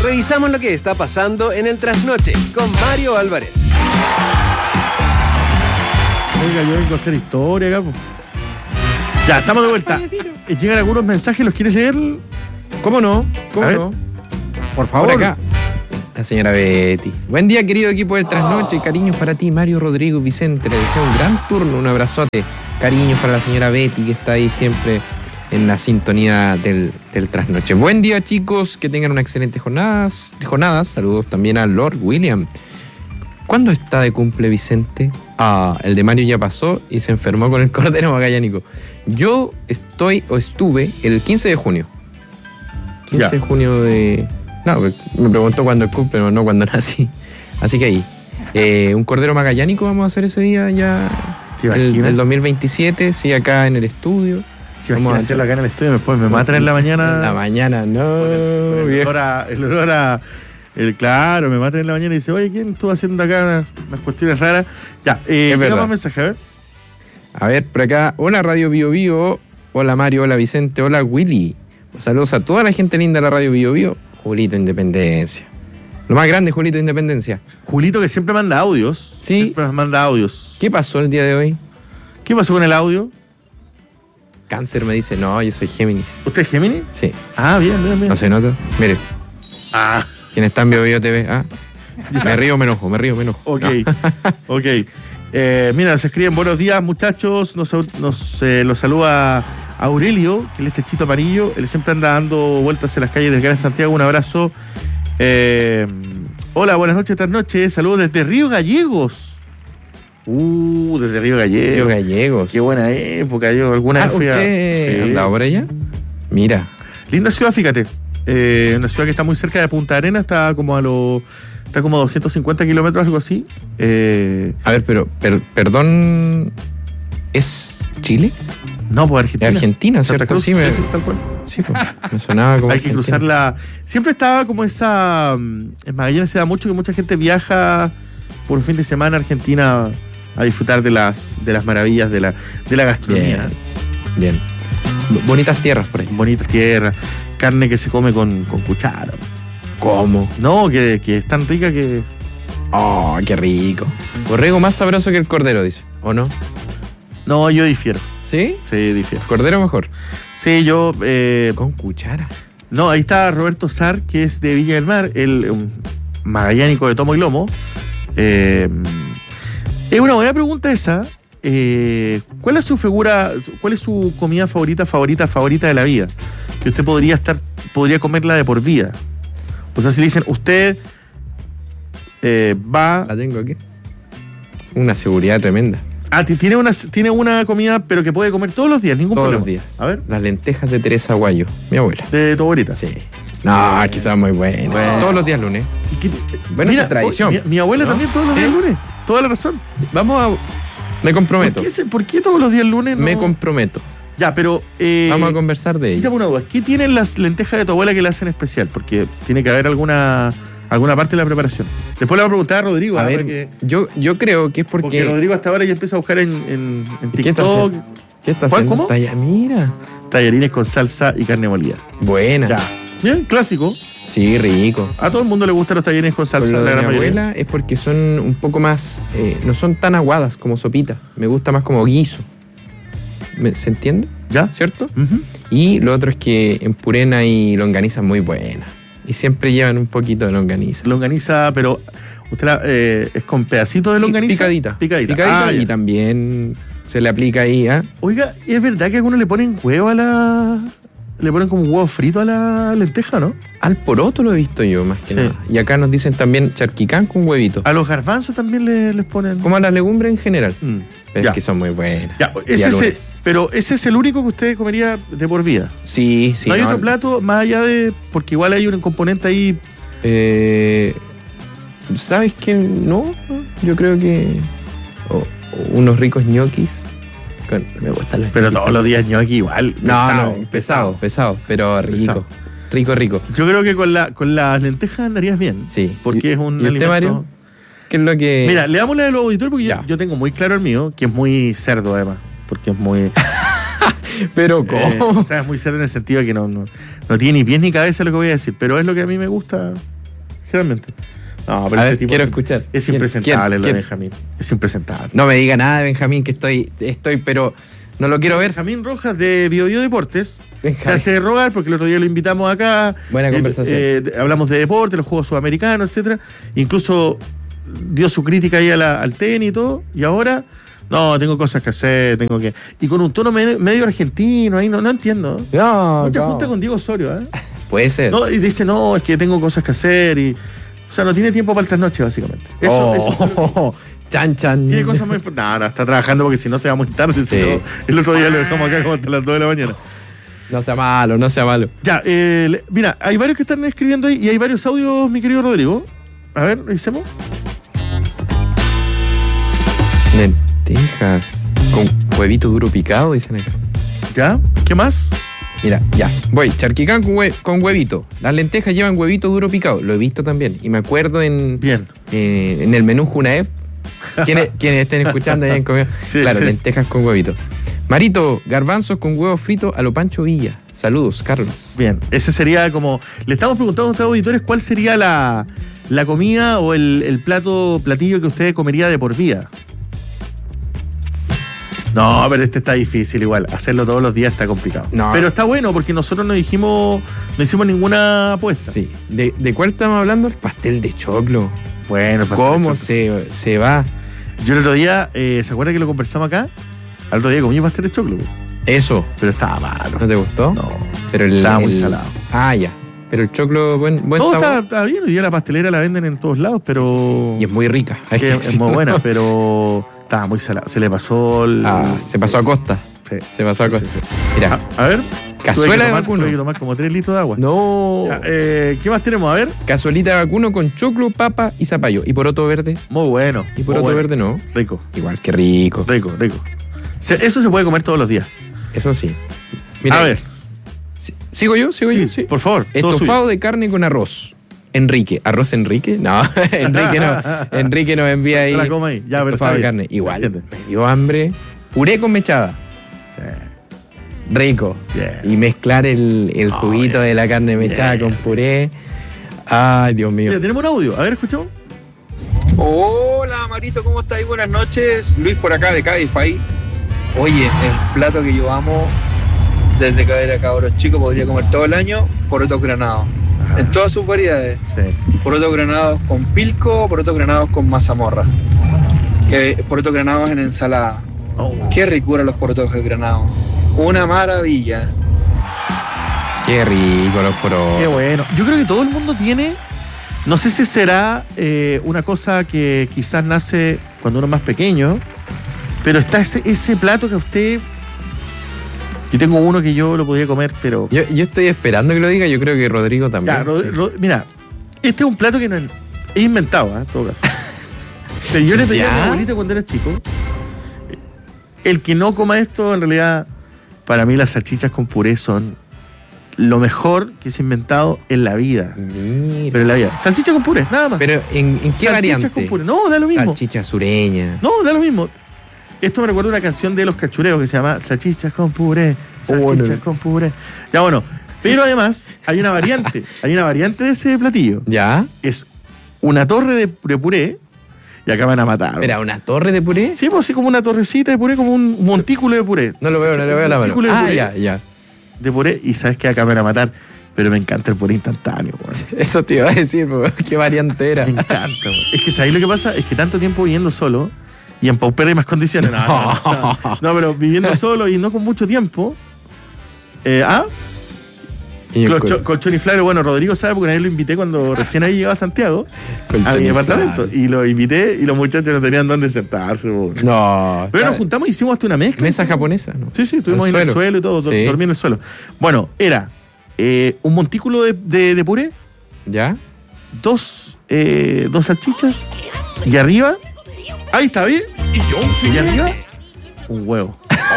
Revisamos lo que está pasando en el trasnoche con Mario Álvarez. Oiga, yo vengo a hacer historia acá. Ya, estamos de vuelta. Llegan algunos mensajes, ¿los quieres leer? ¿Cómo no? ¿Cómo no? Por favor. Por acá. La señora Betty. Buen día, querido equipo del Trasnoche. Cariños para ti, Mario, Rodrigo, Vicente. Le deseo un gran turno, un abrazote. Cariños para la señora Betty, que está ahí siempre en la sintonía del Trasnoche. Buen día, chicos. Que tengan una excelente jornada. Saludos también a Lord William. ¿Cuándo está de cumple Vicente? El de Mario ya pasó y se enfermó con el cordero magallánico. Yo estuve el 15 de junio. 15 de junio de... No, me preguntó cuándo el cumple, no cuándo nací. Así que ahí. Un cordero magallánico vamos a hacer ese día ya. El 2027, sí, acá en el estudio. Si vamos a hacerlo acá en el estudio, después me matan en la mañana. En la mañana, no. El olor a claro, me matan en la mañana y dice, oye, ¿quién estuvo haciendo acá unas cuestiones raras? Ya, llega más mensaje, a ver. A ver, por acá. Hola, Radio Bio Bio. Hola, Mario. Hola, Vicente. Hola, Willy. Saludos a toda la gente linda de la Radio Bio Bio. Julito Independencia. Lo más grande, Julito Independencia. Julito, que siempre manda audios. Sí. Siempre nos manda audios. ¿Qué pasó el día de hoy? ¿Qué pasó con el audio? Cáncer me dice, no, yo soy Géminis. ¿Usted es Géminis? Sí. Bien. ¿No se nota? Mire. ¿Quién está en Bio Bio TV? Me río, me enojo. Ok, no. Ok. Mira, nos escriben, buenos días, muchachos. Nos los saluda Aurelio, que él es techito amarillo. Él siempre anda dando vueltas en las calles del Gran Santiago. Un abrazo. Hola, buenas noches, trasnoche. Saludos desde Río Gallegos. Desde Río Gallegos. Río Gallegos. Qué buena época. Yo alguna vez fui ¿usted andaba por allá? Mira. Linda ciudad, fíjate. Una ciudad que está muy cerca de Punta Arenas. Está como a 250 kilómetros, algo así. A ver, pero, perdón, ¿es Chile? No, pues Argentina. Argentina, ¿cierto? Cruz, sí, tal cual. Sí, pues, me sonaba como hay que cruzarla. Siempre estaba como esa... En Magallanes se da mucho que mucha gente viaja por un fin de semana a Argentina a disfrutar de las maravillas de la gastronomía. Bien. Bonitas tierras por ahí. Bonitas tierras. Carne que se come con cuchara. ¿Cómo? No, que es tan rica que... Oh, qué rico. Borrego más sabroso que el cordero, dice. ¿O no? No, yo difiero. ¿Sí? Sí, difiero. ¿Cordero mejor? Sí, yo... Con cuchara. No, ahí está Roberto Sar, que es de Viña del Mar, un magallánico de tomo y lomo. Es una buena pregunta esa. ¿Cuál es su comida favorita de la vida? Que usted podría comerla de por vida. O sea, si le dicen, usted va... La tengo aquí. Una seguridad tremenda. Tiene una comida, pero que puede comer todos los días, ningún problema. Todos los días. A ver. Las lentejas de Teresa Aguayo, mi abuela. ¿De tu abuelita? Sí. No, quizás muy bueno. Todos los días lunes. Bueno, esa es tradición. Mi abuela también todos los días lunes. Toda la razón. Me comprometo. ¿Por qué todos los días lunes no? Me comprometo. Ya, pero... vamos a conversar de ello. Quítame una duda. ¿Qué tienen las lentejas de tu abuela que le hacen especial? Porque tiene que haber alguna parte de la preparación. Después le voy a preguntar a Rodrigo. A ver, yo creo que es porque Rodrigo hasta ahora ya empieza a buscar en TikTok. ¿Qué está haciendo? ¿Cómo? Mira. Tallarines con salsa y carne molida. Buena. Ya. Bien, clásico. Sí, rico. A todo el mundo le gustan los tallarines con salsa. Lo de mi abuela es porque son un poco más... no son tan aguadas como sopitas. Me gusta más como guiso. ¿Se entiende? ¿Ya? ¿Cierto? Uh-huh. Y lo otro es que en Purena hay longanizas muy buenas. Y siempre llevan un poquito de longaniza. Longaniza, pero usted es con pedacitos de longaniza. Picadita. Y también se le aplica ahí, Oiga, ¿es verdad que algunos le ponen huevo le ponen como un huevo frito a la lenteja, ¿no? Al poroto lo he visto yo, más que nada. Y acá nos dicen también charquicán con huevito. A los garbanzos también les ponen... Como a las legumbres en general. Pero ya. Es que son muy buenas. Ya, pero ese es el único que usted comería de por vida. Sí. ¿No hay otro plato más allá de...? Porque igual hay un componente ahí... ¿Sabes qué? No, yo creo que... unos ricos ñoquis. Me gustan los Pero ñoquis. todos los días ñoqui igual. Pesado, pero rico. Pesado. Rico. Yo creo que con las lentejas andarías bien. Sí. Porque es un ¿Y usted, alimento... Mario? ¿Qué es lo que...? Mira, le damos la de los auditores porque yo tengo muy claro el mío, que es muy cerdo además. Porque es muy... ¿Pero cómo? O sea, es muy cerdo en el sentido de que no tiene ni pies ni cabeza lo que voy a decir. Pero es lo que a mí me gusta. generalmente. No, pero A ver, este tipo quiero escuchar. es ¿Quién? impresentable lo de ¿Quién? Benjamín. Es impresentable. No me diga nada de Benjamín, que estoy, pero no lo quiero ver. Benjamín Rojas de BioBio Deportes se Benjamín. hace rogar porque el otro día lo invitamos acá. Buena conversación. Hablamos de deporte, los juegos sudamericanos, etcétera. Incluso dio su crítica ahí al tenis y todo. Y ahora, no, tengo cosas que hacer, tengo que. Y con un tono medio argentino, ahí no entiendo. No, Mucha no. junta con Diego Osorio, ¿eh? Puede ser. No, y dice, no, es que tengo cosas que hacer y. O sea, no tiene tiempo para el trasnoche, básicamente. Eso Chan, chan. tiene cosas muy importantes. No, está trabajando porque si no se va muy tarde. Sí. Si no, el otro día lo dejamos acá como hasta las 2 de la mañana. No sea malo, no sea malo. Ya, mira, hay varios que están escribiendo ahí y hay varios audios, mi querido Rodrigo. A ver, revisemos. Lentejas con huevito duro picado, dicen acá. ¿Ya? ¿Qué más? Mira, ya, voy. Charquicán con huevito. Las lentejas llevan huevito duro picado. Lo he visto también. Y me acuerdo en Bien. el menú Junaev. Quienes estén escuchando hayan comido. Sí, claro, sí. lentejas con huevito. Marito, garbanzos con huevo frito a lo Pancho Villa. Saludos, Carlos. Bien, ese sería como. Le estamos preguntando a nuestros auditores cuál sería la comida o el platillo que usted comería de por vida. No, pero este está difícil igual. Hacerlo todos los días está complicado. No. Pero está bueno porque nosotros no hicimos ninguna apuesta. Sí. ¿De cuál estamos hablando? El pastel de choclo. Bueno, pastel de ¿Cómo choclo. se va? Yo el otro día, ¿se acuerda que lo conversamos acá? Al otro día comí pastel de choclo, Eso. pero estaba malo. ¿No te gustó? No. Pero Estaba muy salado. Ah, ya. Pero el choclo, buen No, sabor. está bien. Hoy día la pastelera la venden en todos lados, pero. Y es muy rica. Hay que que es muy decirlo. buena, pero estaba muy salado. Se le pasó Se pasó a costa. Sí. Se pasó a Sí, costa. sí, sí. Mira, A ver. cazuela de Tuve vacuno. que tomar como 3 litros de agua. No. Ya, ¿qué más tenemos? A ver. Cazuelita de vacuno con choclo, papa y zapallo. ¿Y poroto verde? Muy bueno. ¿Y muy poroto bueno. verde no? Rico, Igual, que rico. rico. Eso se puede comer todos los días. Eso sí. Mira, A ver. ¿Sigo yo? Sí. Por favor. todo Estofado suyo. de carne con arroz. Enrique. ¿Arroz Enrique? No, Enrique no. Enrique nos envía ahí. No la coma ahí. Ya, pero estofado está de bien. carne. Se Igual. entiende. Me dio hambre. Puré con mechada. Sí. Rico. Yeah. Y mezclar el juguito de la carne mechada Yeah. con puré. Ay, Dios mío. Mira, tenemos un audio. A ver, escuchamos. Hola Marito, ¿cómo estáis? Buenas noches. Luis por acá de Cabify. Oye, el plato que yo amo desde que era cabros chico, podría comer todo el año, porotos granados. Ajá. En todas sus variedades. Sí. Porotos granados con pilco, porotos granados con mazamorra. Porotos granados en ensalada. Oh. Qué ricura los porotos granados. Una maravilla. Qué rico los porotos. Qué bueno. Yo creo que todo el mundo tiene. No sé si será una cosa que quizás nace cuando uno es más pequeño, pero está ese plato que a usted. Yo tengo uno que yo lo podría comer, pero. Yo estoy esperando que lo diga, yo creo que Rodrigo también. Ya, mira, este es un plato que no es inventado, en todo caso. Pero yo le pedí a mi ¿Ya? abuelita cuando era chico. El que no coma esto, en realidad, para mí las salchichas con puré son lo mejor que se ha inventado en la vida. Mira. Pero en la vida. Salchicha con puré, nada más. Pero ¿en qué Salchichas variante? con puré. No, da lo mismo. Salchicha sureña. No, da lo mismo. Esto me recuerda una canción de Los Cachureos que se llama Salchichas con puré, salchichas bueno. con puré. Ya bueno, pero además hay una variante. Hay una variante de ese platillo. ¿Ya? Es una torre de puré y acá me van a matar. ¿Era una torre de puré? Sí, pues sí, como una torrecita de puré, como un montículo de puré. No lo veo a la mano. Montículo de Ah, puré. ya. De puré y sabes que acá me van a matar. Pero me encanta el puré instantáneo, weón. Eso te iba a decir, po, qué variante era. Me encanta, weón. Es que ¿sabéis lo que pasa? Es que tanto tiempo viviendo solo y en paupérrimas condiciones. No, pero viviendo solo y no con mucho tiempo. Y el Colchón y Flavio. Bueno, Rodrigo sabe porque una vez lo invité cuando recién ahí llegaba a Santiago, colchón a mi y departamento. Flavio. Y lo invité y los muchachos no tenían dónde sentarse, weón. No. Pero nos juntamos y hicimos hasta una mezcla. Mesa japonesa, ¿no? Sí, estuvimos Al en el suelo. suelo y todo, Sí. dormí en el suelo. Bueno, era un montículo de puré, ¿Ya? dos salchichas y arriba, ahí está bien, y arriba un huevo.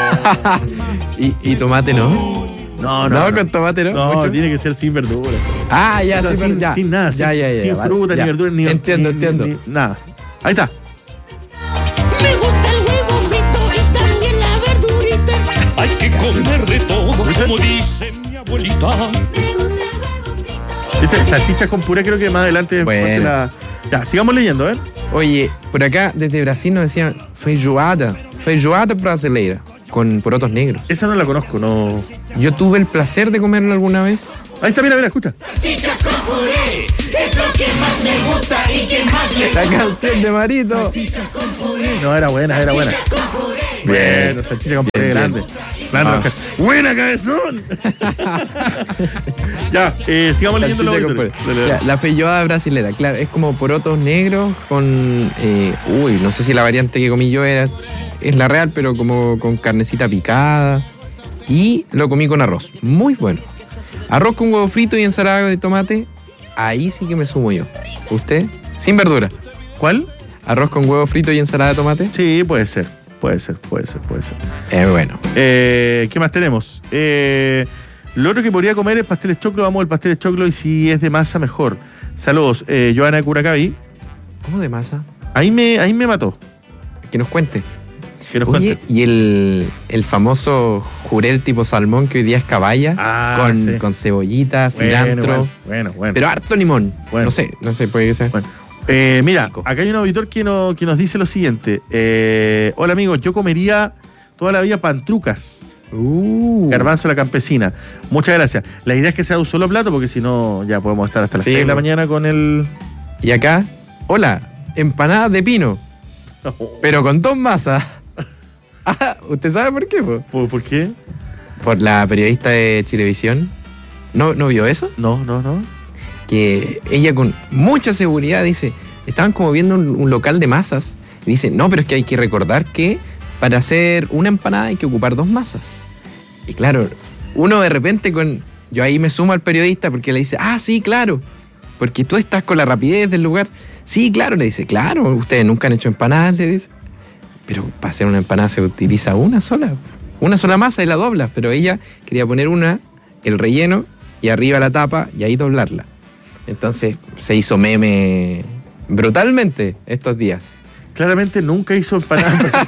Y tomate, ¿no? No, con tomate, ¿no? no, Mucho. tiene que ser sin verdura. Ah, ya, O sea, sí, sin, ya. sin nada, Ya, sin vale, fruta, ya. ni verdura, ni Entiendo. nada. Ahí está. Me gusta el huevo frito y también la verdurita. Hay que comer de todo, como dice mi abuelita. Me gusta el huevo frito. Este Salchichas con puré creo que más adelante. Bueno. Ya, sigamos leyendo, ¿eh? Oye, por acá desde Brasil nos decían feijoada brasileira, con porotos negros. Esa no la conozco, no. Yo tuve el placer de comerlo alguna vez. Ahí está, mira, escucha. Salchichas con puré es lo que más me gusta y que más le La gusta. canción de Marito. Salchichas con puré. No, era buena. Salchichas con puré. Bueno, salchicha con puré Bien, grande. bien. Grande. Ah. ¡Buena, cabezón! Ya, sigamos leyendo los Salchicha con auditores. puré. Dale, Ya, dale. la feijoada brasilera, claro, es como porotos negros con... no sé si la variante que comí yo es la real, pero como con carnecita picada. Y lo comí con arroz, muy bueno. Arroz con huevo frito y ensalada de tomate, ahí sí que me sumo yo. ¿Usted? Sin verdura. ¿Cuál? Arroz con huevo frito y ensalada de tomate. Sí, puede ser. Bueno. ¿Qué más tenemos? Lo otro que podría comer es pasteles choclo. Vamos al pastel de choclo y si es de masa, mejor. Saludos. Joana de Curacaví. ¿Cómo de masa? Ahí me mató. Que nos cuente. Que nos Oye, cuente. y el famoso jurel tipo salmón que hoy día es caballa, Sí. con cebollita, cilantro, Bueno. pero harto limón. Bueno. No sé, puede que sea. Bueno. Mira, Rico. acá hay un auditor que nos dice lo siguiente. Hola amigos, yo comería toda la vida pantrucas. Garbanzo la campesina. Muchas gracias. La idea es que sea un solo plato porque si no ya podemos estar hasta las 6 de la pues. mañana con el... Y acá, hola, empanadas de pino, pero con 2 masas. Ah, ¿usted sabe por qué? Po? ¿Por qué? Por la periodista de Chilevisión. ¿No vio eso? No. Que ella con mucha seguridad dice, estaban como viendo un local de masas, y dice, no, pero es que hay que recordar que para hacer una empanada hay que ocupar 2 masas. Y claro, uno de repente yo ahí me sumo al periodista porque le dice, sí, claro, porque tú estás con la rapidez del lugar. Sí, claro, le dice, claro, ustedes nunca han hecho empanadas, le dice. Pero para hacer una empanada se utiliza una sola masa y la doblas, pero ella quería poner el relleno y arriba la tapa y ahí doblarla. Entonces se hizo meme brutalmente estos días. Claramente nunca hizo empanadas.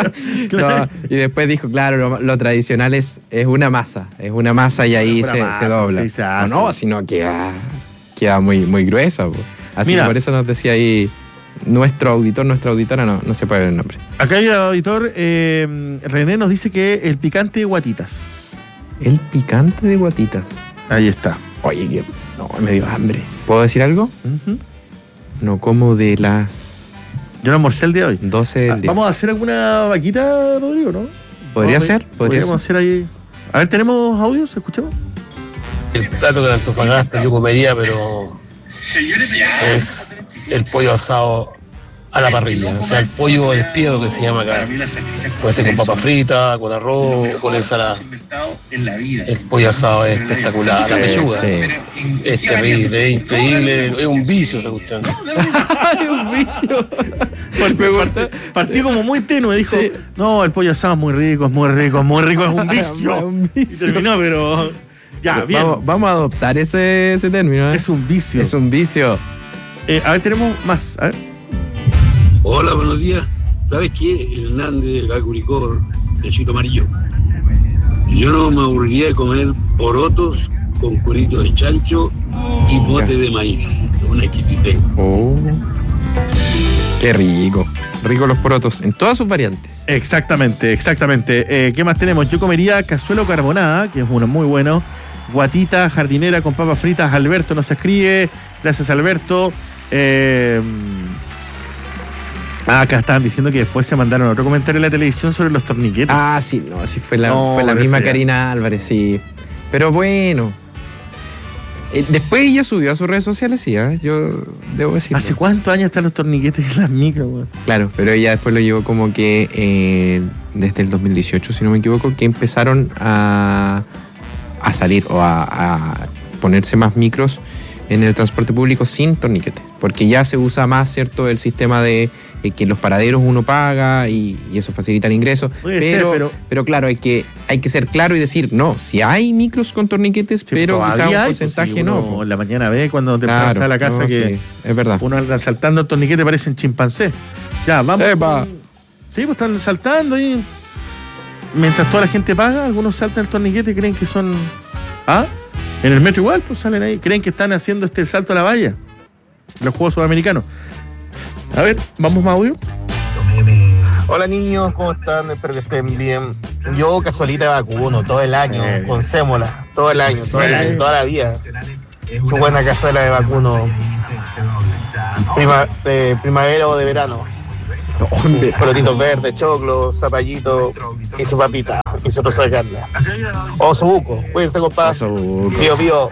No, y después dijo, claro, lo tradicional es una masa y ahí se dobla. Sí, se hace. No, sino queda muy, muy gruesa. Po. Así Mira. que por eso nos decía ahí nuestra auditora, no se puede ver el nombre. Acá hay el auditor, René nos dice que el picante de guatitas. El picante de guatitas. Ahí está. Oye, me dio hambre. ¿Puedo decir algo? Ujú. No como de las Yo no almorcé el día de hoy. 12 del día. Vamos a hacer alguna vaquita, Rodrigo, ¿no? ¿Podría Vamos a ver. ser? Podríamos hacer ahí. A ver, ¿tenemos audios? ¿Escuchamos? El plato que en Antofagasta yo comería, pero es el pollo asado a la parrilla. O sea, el pollo espiedo que se llama acá. Puede ser con papa frita, con arroz, con ensalada. El pollo asado es espectacular, la pechuga. Sí. Es terrible, es increíble, es un vicio esa cuestión. ¡Ay, un vicio! Partió como muy tenue, dijo, Sí. no, el pollo asado es muy rico, es un vicio. Es un Y vicio. terminó, pero ya, bien. Vamos a adoptar ese término. ¿eh? Es un vicio. Es un vicio. A ver, tenemos más. A ver. Hola, buenos días. ¿Sabes qué? Hernández de Curicó, de Chito Amarillo. Yo no me aburriría de comer porotos con cueritos de chancho y bote de maíz. Una exquisitez. Oh. Qué rico. Rico los porotos en todas sus variantes. Exactamente. ¿Qué más tenemos? Yo comería cazuela o carbonada, que es uno muy bueno. Guatita jardinera con papas fritas. Alberto nos escribe. Gracias, Alberto. Acá estaban diciendo que después se mandaron otro comentario en la televisión sobre los torniquetes. Sí, no, así fue la pero misma eso ya. Karina Álvarez, sí. Pero bueno. Después ella subió a sus redes sociales, sí, yo debo decirlo. ¿Hace cuántos años están los torniquetes en las micros, güey? Claro, pero ella después lo llevó como que desde el 2018, si no me equivoco, que empezaron a salir o a ponerse más micros en el transporte público sin torniquetes, porque ya se usa más, ¿cierto?, el sistema de que en los paraderos uno paga y eso facilita el ingreso. Puede ser, pero claro, hay que ser claro y decir, no, si hay micros con torniquetes, Sí, pero quizás todavía un hay, porcentaje pues, si uno no. en la mañana ve cuando te Claro, a la casa no, que sí, es verdad. uno anda saltando el torniquete, parecen chimpancés. Ya, vamos. ¡Epa! Sí, pues están saltando ahí. Mientras toda la gente paga, algunos saltan el torniquete y creen que son... En el metro igual, pues salen ahí. Creen que están haciendo este salto a la valla. Los Juegos Sudamericanos. A ver, ¿vamos más audio? Hola niños, ¿cómo están? Espero que estén bien. Yo casualita vacuno todo el año, con sémola, todo el año, toda la vida. Su buena cazuela de vacuno. De primavera o de verano. Colotitos verdes, choclo, zapallito y su papita y su trozo de carne. O su buco, cuídense compadre. Pío,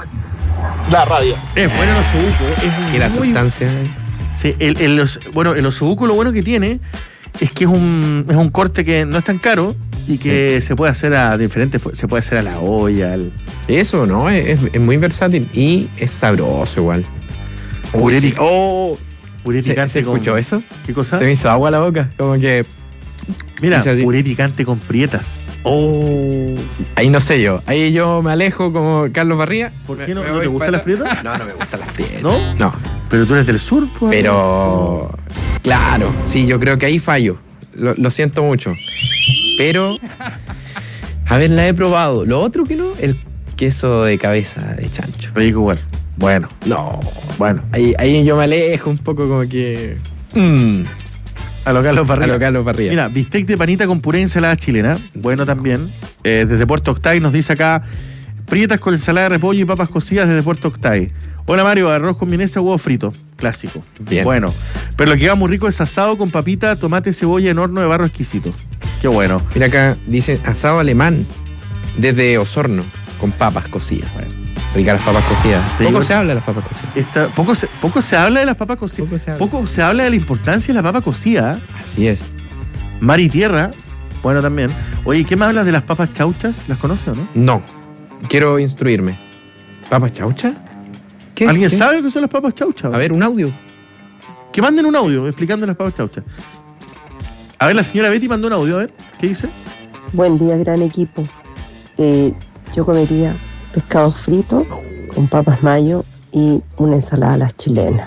la radio. Es bueno el osobuco. Y la sustancia. Sí, el osobuco lo bueno que tiene es que es un corte que no es tan caro y que se puede hacer a diferentes, se puede hacer a la olla. Eso, ¿no? Es muy versátil y es sabroso igual. Puré picante. ¿Se escuchó eso? ¿Qué cosa? Se me hizo agua a la boca, como que... Mira, puré picante con prietas. Ahí no sé yo. Ahí yo me alejo como Carlos Barría. ¿Por qué no te gustan las prietas? No me gustan las prietas. ¿No? No. Pero tú eres del sur, pues. Pero... Claro, sí, yo creo que ahí fallo. Lo siento mucho. Pero... A ver, la he probado. Lo otro que no, el queso de cabeza de chancho. Rico igual. Bueno. No. Bueno. Ahí yo me alejo un poco como que... A lo Carlos Barría. Mira, bistec de panita con puré y ensalada chilena. Bueno también. Desde Puerto Octay nos dice acá, prietas con ensalada de repollo y papas cocidas desde Puerto Octay. Hola Mario, arroz con vienesa, huevo frito. Clásico. Bien. Bueno. Pero lo que va muy rico es asado con papita, tomate, cebolla en horno de barro exquisito. Qué bueno. Mira acá, dice asado alemán desde Osorno con papas cocidas. Bueno. Ricas las papas cocidas. Poco se habla de las papas cocidas. Poco se habla de las papas cocidas. Poco se habla de la importancia de la papa cocida. Así es. Mar y tierra, bueno también. Oye, ¿qué me hablas de las papas chauchas? ¿Las conoces o no? No. Quiero instruirme. ¿Papas chauchas? ¿Qué? ¿Alguien sabe lo que son las papas chauchas? A ver, un audio. Que manden un audio explicando las papas chauchas. A ver, la señora Betty mandó un audio, a ver, ¿qué dice? Buen día, gran equipo. Yo comería pescado frito con papas mayo y una ensalada a las chilenas.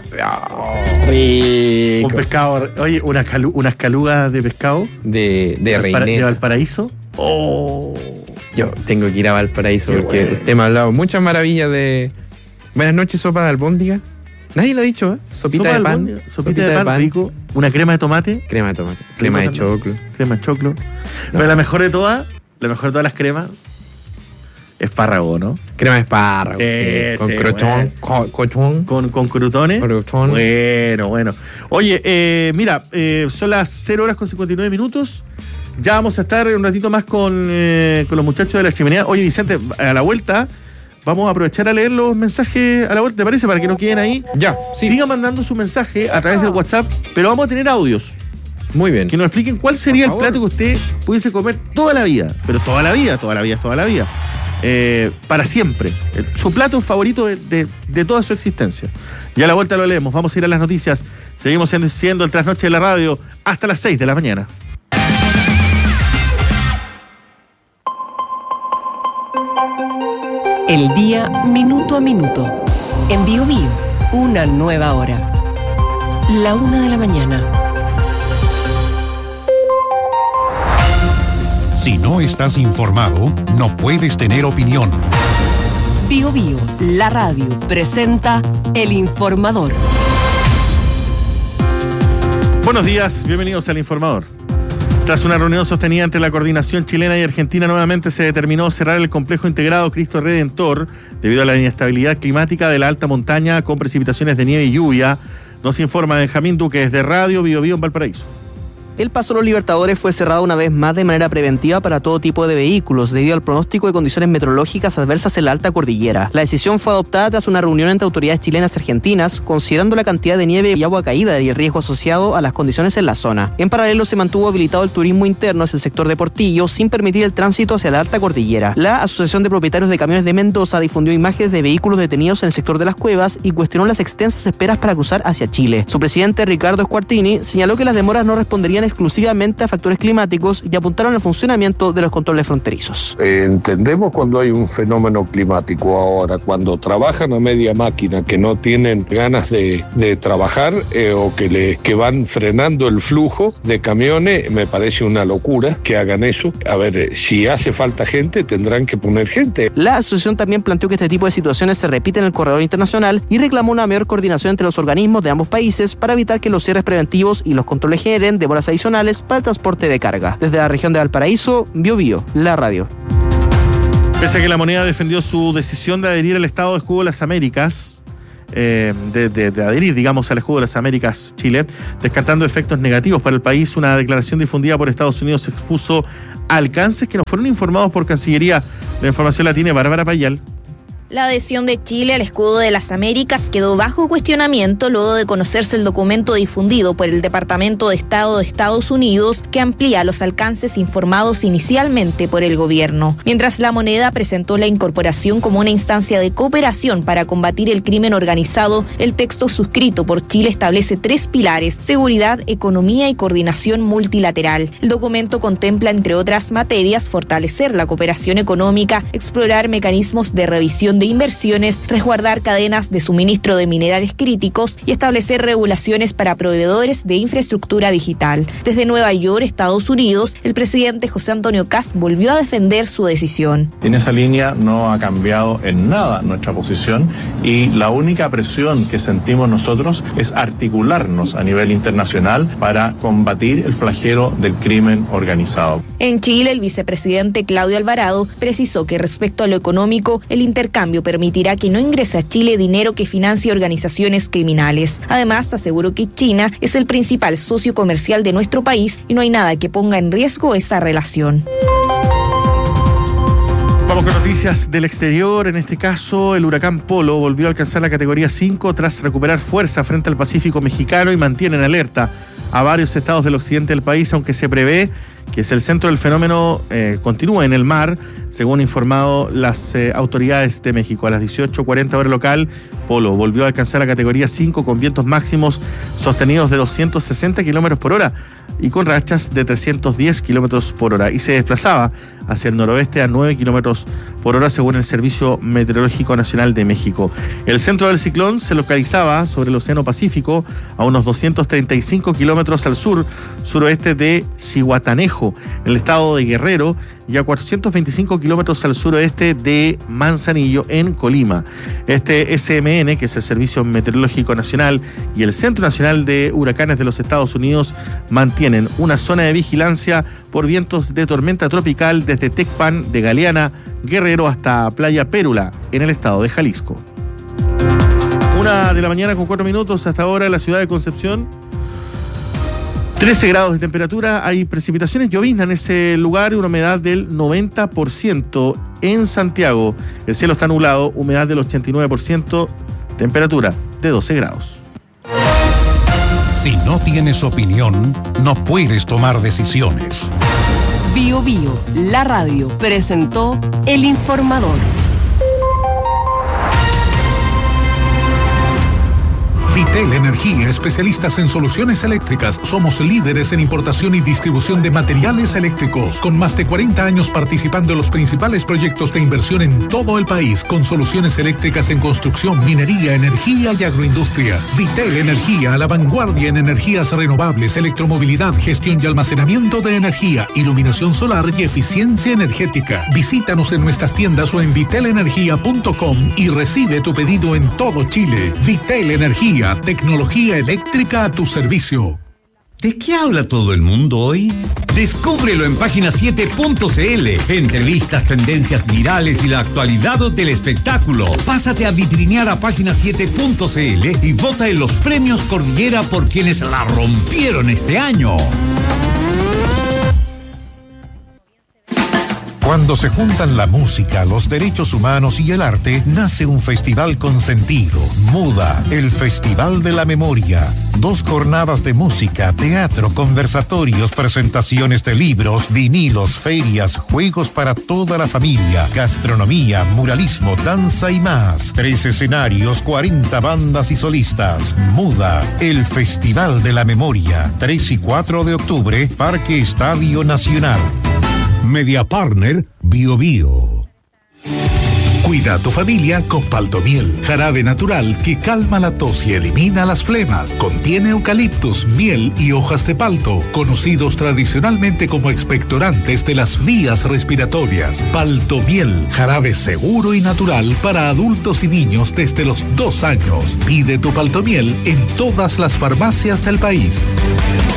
Rico. Un pescado, oye, unas calugas de pescado. De Reineta. De Valparaíso. Yo tengo que ir a Valparaíso porque usted me ha hablado muchas maravillas de... Buenas noches, sopa de albóndigas. Nadie lo ha dicho, ¿eh? Sopita de pan. Sopita de pan rico. Una crema de tomate. Crema de choclo. Crema de choclo. No. Pero la mejor de todas las cremas, espárrago, ¿no? Crema de espárrago, sí. Con crotón. Bueno. Con crutones. Crotón. Bueno. Oye, mira, son las 0 horas con 59 minutos. Ya vamos a estar un ratito más con los muchachos de la chimenea. Oye, Vicente, a la vuelta vamos a aprovechar a leer los mensajes a la vuelta, ¿te parece? Para que no queden ahí. Ya, sí. Sigan mandando su mensaje a través del WhatsApp, pero vamos a tener audios. Muy bien. Que nos expliquen cuál sería el plato que usted pudiese comer toda la vida. Pero toda la vida. Para siempre. Su plato favorito de toda su existencia. Y a la vuelta lo leemos. Vamos a ir a las noticias. Seguimos siendo el Trasnoche de la Radio hasta las 6 de la mañana. El día minuto a minuto. En Bio Bio, una nueva hora. 1:00 a.m. Si no estás informado, no puedes tener opinión. Bio Bio, la radio, presenta El Informador. Buenos días, bienvenidos al Informador. Tras una reunión sostenida entre la coordinación chilena y argentina, nuevamente se determinó cerrar el complejo integrado Cristo Redentor debido a la inestabilidad climática de la alta montaña con precipitaciones de nieve y lluvia. Nos informa Benjamín Duque desde Radio Bio Bio en Valparaíso. El Paso Los Libertadores fue cerrado una vez más de manera preventiva para todo tipo de vehículos debido al pronóstico de condiciones meteorológicas adversas en la alta cordillera. La decisión fue adoptada tras una reunión entre autoridades chilenas y argentinas, considerando la cantidad de nieve y agua caída y el riesgo asociado a las condiciones en la zona. En paralelo, se mantuvo habilitado el turismo interno hacia el sector de Portillo sin permitir el tránsito hacia la alta cordillera. La Asociación de Propietarios de Camiones de Mendoza difundió imágenes de vehículos detenidos en el sector de las cuevas y cuestionó las extensas esperas para cruzar hacia Chile. Su presidente, Ricardo Squartini, señaló que las demoras no responderían exclusivamente a factores climáticos y apuntaron al funcionamiento de los controles fronterizos. Entendemos cuando hay un fenómeno climático ahora, cuando trabajan a media máquina, que no tienen ganas de trabajar o que van frenando el flujo de camiones, me parece una locura que hagan eso. A ver, si hace falta gente, tendrán que poner gente. La asociación también planteó que este tipo de situaciones se repiten en el corredor internacional y reclamó una mayor coordinación entre los organismos de ambos países para evitar que los cierres preventivos y los controles generen demoras adicionales para el transporte de carga. Desde la región de Valparaíso, BioBio, la radio. Pese a que la moneda defendió su decisión de adherir al Estado de Escudo de las Américas, de adherir, digamos, al Escudo de las Américas Chile, descartando efectos negativos para el país, una declaración difundida por Estados Unidos expuso alcances que no fueron informados por Cancillería. La información la tiene Bárbara Payal. La adhesión de Chile al Escudo de las Américas quedó bajo cuestionamiento luego de conocerse el documento difundido por el Departamento de Estado de Estados Unidos que amplía los alcances informados inicialmente por el gobierno. Mientras la moneda presentó la incorporación como una instancia de cooperación para combatir el crimen organizado, el texto suscrito por Chile establece 3 pilares: seguridad, economía y coordinación multilateral. El documento contempla, entre otras materias, fortalecer la cooperación económica, explorar mecanismos de revisión de inversiones, resguardar cadenas de suministro de minerales críticos y establecer regulaciones para proveedores de infraestructura digital. Desde Nueva York, Estados Unidos, el presidente José Antonio Kast volvió a defender su decisión. En esa línea no ha cambiado en nada nuestra posición y la única presión que sentimos nosotros es articularnos a nivel internacional para combatir el flagelo del crimen organizado. En Chile, el vicepresidente Claudio Alvarado precisó que respecto a lo económico, el intercambio permitirá que no ingrese a Chile dinero que financie organizaciones criminales. Además, aseguró que China es el principal socio comercial de nuestro país y no hay nada que ponga en riesgo esa relación. Vamos con noticias del exterior. En este caso, el huracán Polo volvió a alcanzar la categoría 5 tras recuperar fuerza frente al Pacífico mexicano y mantiene en alerta a varios estados del occidente del país, aunque se prevé que el centro del fenómeno continúe en el mar, según informado las autoridades de México. A las 18:40 hora local, Polo volvió a alcanzar la categoría 5 con vientos máximos sostenidos de 260 kilómetros por hora y con rachas de 310 kilómetros por hora, y se desplazaba hacia el noroeste a 9 kilómetros por hora, según el Servicio Meteorológico Nacional de México. El centro del ciclón se localizaba sobre el Océano Pacífico, a unos 235 kilómetros al suroeste de Zihuatanejo, en el estado de Guerrero, y a 425 kilómetros al suroeste de Manzanillo, en Colima. Este SMN, que es el Servicio Meteorológico Nacional, y el Centro Nacional de Huracanes de los Estados Unidos mantienen una zona de vigilancia por vientos de tormenta tropical desde Tecpan de Galeana, Guerrero, hasta Playa Pérula, en el estado de Jalisco. 1:00 con 4 minutos hasta ahora en la ciudad de Concepción. 13 grados de temperatura, hay precipitaciones, llovizna en ese lugar y una humedad del 90%. En Santiago, el cielo está nublado, humedad del 89%, temperatura de 12 grados. Si no tienes opinión, no puedes tomar decisiones. BioBio, la radio, presentó El Informador. Vitel Energía, especialistas en soluciones eléctricas. Somos líderes en importación y distribución de materiales eléctricos, con más de 40 años participando en los principales proyectos de inversión en todo el país, con soluciones eléctricas en construcción, minería, energía y agroindustria. Vitel Energía, a la vanguardia en energías renovables, electromovilidad, gestión y almacenamiento de energía, iluminación solar y eficiencia energética. Visítanos en nuestras tiendas o en vitelenergia.com y recibe tu pedido en todo Chile. Vitel Energía, tecnología eléctrica a tu servicio. ¿De qué habla todo el mundo hoy? Descúbrelo en página7.cl. Entrevistas, tendencias virales y la actualidad del espectáculo. Pásate a vitrinear a página7.cl y vota en los premios Cordillera por quienes la rompieron este año. Cuando se juntan la música, los derechos humanos y el arte, nace un festival con sentido. MUDA, el Festival de la Memoria. 2 jornadas de música, teatro, conversatorios, presentaciones de libros, vinilos, ferias, juegos para toda la familia, gastronomía, muralismo, danza y más. 3 escenarios, 40 bandas y solistas. MUDA, el Festival de la Memoria. 3 y 4 de octubre, Parque Estadio Nacional. Media Partner Bio Bio. Cuida a tu familia con Paltomiel, jarabe natural que calma la tos y elimina las flemas. Contiene eucaliptus, miel y hojas de palto, conocidos tradicionalmente como expectorantes de las vías respiratorias. Paltomiel, jarabe seguro y natural para adultos y niños desde los 2 años. Pide tu Paltomiel en todas las farmacias del país.